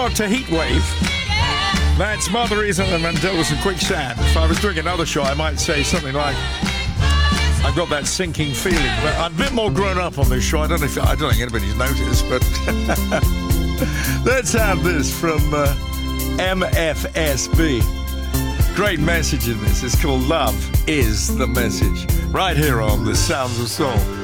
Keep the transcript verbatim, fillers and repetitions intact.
Doctor Heatwave. That's Mother Teresa and the Mandelas and Quicksand. If I was doing another show, I might say something like, I've got that sinking feeling. But I'm a bit more grown up on this show. I don't know if I don't think anybody's noticed, but let's have this from uh, M F S B. Great message in this. It's called Love Is the Message. Right here on The Sounds of Soul.